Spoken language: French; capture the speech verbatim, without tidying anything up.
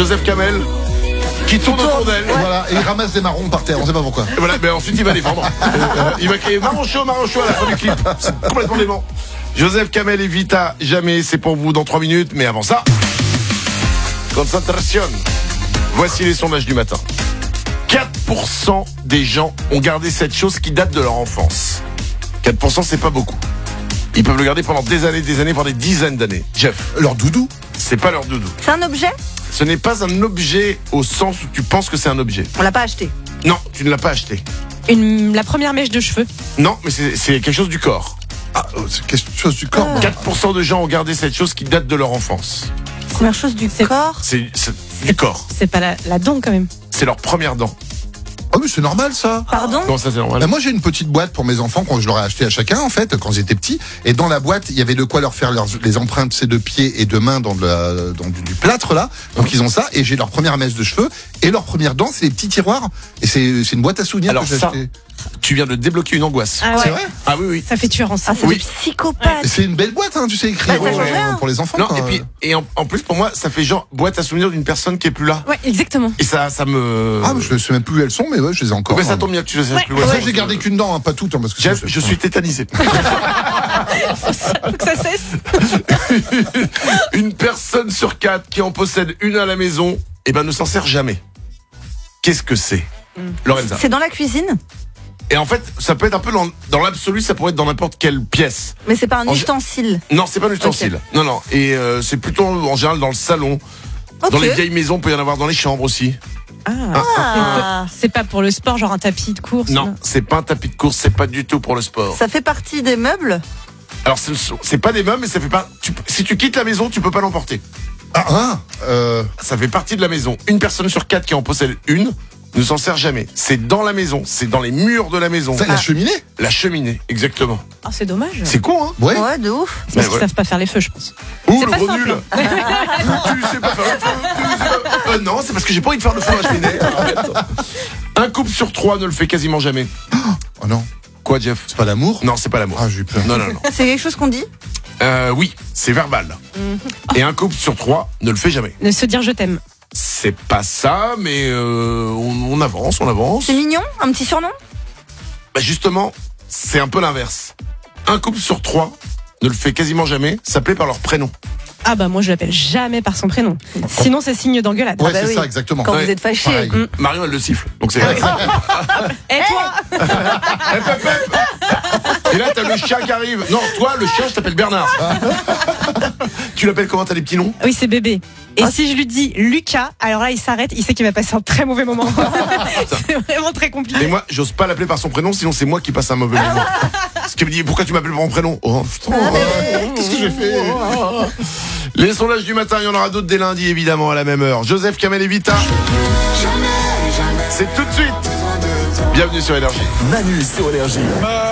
Joseph Kamel qui tourne autour d'elle. Ouais. Voilà, et il ramasse des marrons par terre, on sait pas pourquoi. Et voilà, mais ensuite il va défendre. euh, il va crier marron chaud, marron chaud à la fin du clip. C'est complètement dément. Joseph Kamel et Vita, jamais, c'est pour vous dans trois minutes, mais avant ça, concentration. Voici les sondages du matin. quatre pour cent des gens ont gardé cette chose qui date de leur enfance. quatre pour cent c'est pas beaucoup. Ils peuvent le garder pendant des années, des années, pendant des dizaines d'années. Jeff. Leur doudou. C'est pas leur doudou. C'est un objet ? Ce n'est pas un objet au sens où tu penses que c'est un objet. On l'a pas acheté. Non, tu ne l'as pas acheté. Une, la première mèche de cheveux. Non, mais c'est, c'est quelque chose du corps. Ah, c'est quelque chose du corps. Ah. quatre pour cent de gens ont gardé cette chose qui date de leur enfance. Première chose du corps. C'est, c'est du corps. C'est pas la, la dent quand même. C'est leur première dent. Oh, mais c'est normal ça. Pardon ? Comment ça c'est normal? Bah, moi j'ai une petite boîte pour mes enfants quand je leur ai acheté à chacun en fait quand j'étais petit, et dans la boîte il y avait de quoi leur faire leurs, les empreintes c'est de pieds et de mains dans, de la, dans du, du plâtre là, donc ils ont ça, et j'ai leur première mèche de cheveux et leur première dent, c'est des petits tiroirs, et c'est, c'est une boîte à souvenirs. Alors que j'ai ça, acheté. tu viens de débloquer une angoisse. Ah C'est ouais. vrai. Ah oui, oui. Ça fait tueur en Ah, série. c'est Oui. des psychopathes. C'est une belle boîte hein, tu sais écrire Bah, ça change euh, rien. pour les enfants. Non, quoi. et puis, et en, en plus pour moi, ça fait genre boîte à souvenirs d'une personne qui est plus là. Ouais, exactement. Et ça, ça me. Ah, mais je sais même plus où elles sont, mais ouais, je les ai encore. Mais ça hein. tombe bien que tu le saches Ouais. plus. Ça, Ouais. j'ai gardé qu'une dent, hein, pas toutes, hein, parce que Jeff, ça, je suis tétanisé. Faut que ça cesse. Une personne sur quatre qui en possède une à la maison, eh ben ne s'en sert jamais. Qu'est-ce que c'est, Lorenza? C'est dans la cuisine, Et en fait, ça peut être un peu dans, dans l'absolu, ça pourrait être dans n'importe quelle pièce. mais c'est pas un En- ustensile. Non, c'est pas un ustensile. Non, non. Et euh, c'est plutôt en général dans le salon. Ok. Dans les vieilles maisons, peut y en avoir dans les chambres aussi. Ah. Ah, C'est pas pour le sport, genre un tapis de course. Non, c'est pas un tapis de course, c'est pas du tout pour le sport. ça fait partie des meubles. Alors ce sont- c'est pas des meubles, mais ça fait pas. Tu, si tu quittes la maison, tu peux pas l'emporter. Ah, ah, euh, Ça fait partie de la maison. Une personne sur quatre qui en possède une ne s'en sert jamais. C'est dans la maison, c'est dans les murs de la maison. c'est la cheminée. La cheminée, exactement. Ah, c'est dommage. C'est con, hein? Ouais. Ouais, de ouf. C'est parce Ouais, qu'ils ouais. savent pas faire les feux, je pense. Ouh, C'est le pas gros simple. nul. Tu sais pas faire le feu. tu sais pas- Euh, non, c'est parce que j'ai pas envie de faire le feu à la cheminée. Arrête. Un couple sur trois ne le fait quasiment jamais. Oh non, Quoi, Jeff? c'est pas l'amour. Non, c'est pas l'amour. Ah, j'ai eu peur. Non, non, non. C'est quelque chose qu'on dit. Euh, oui, c'est verbal. Et un couple sur trois ne le fait jamais. Ne se dire je t'aime. C'est pas ça, mais euh, on, on avance, on avance. C'est mignon, un petit surnom. Bah justement, c'est un peu l'inverse. Un couple sur trois ne le fait quasiment jamais, s'appeler par leur prénom. Ah bah moi je l'appelle jamais par son prénom. Sinon c'est signe d'engueulade. Ouais, bah c'est oui. ça, exactement. Quand Ouais. vous êtes fâché. Pareil. Marion, elle le siffle. Donc c'est. Et toi Hep, hep, hep. Et là, t'as le chien qui arrive. Non, toi, le chien, je t'appelle Bernard. Tu l'appelles comment? T'as des petits noms? Oui, c'est bébé. Et Ah. si je lui dis Lucas, alors là il s'arrête, il sait qu'il va passer un très mauvais moment. C'est vraiment très compliqué. Et moi, j'ose pas l'appeler par son prénom, sinon c'est moi qui passe un mauvais moment. Parce qu'il me dit, pourquoi tu m'appelles par mon prénom? Oh, putain. Qu'est-ce que j'ai fait? Les sondages du matin, il y en aura d'autres dès lundi, évidemment, à la même heure. Joseph, Kamel et Vita. C'est tout de suite. Bienvenue sur Énergie. Manu sur Énergie.